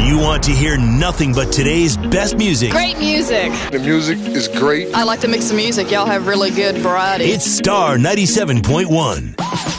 you want to hear nothing but today's best music, Great music. The music is great. I like to mix the music. Y'all have really good variety. it's Star 97.1.